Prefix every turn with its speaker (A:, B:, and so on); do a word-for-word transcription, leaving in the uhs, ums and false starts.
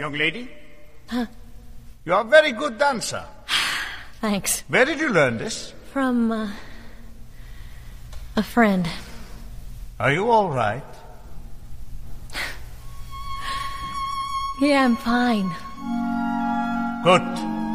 A: Young lady?
B: Huh?
A: You are a very good dancer.
B: Thanks.
A: Where did you learn this?
B: From, uh, a friend.
A: Are you all right?
B: Yeah, I'm fine.
A: Good.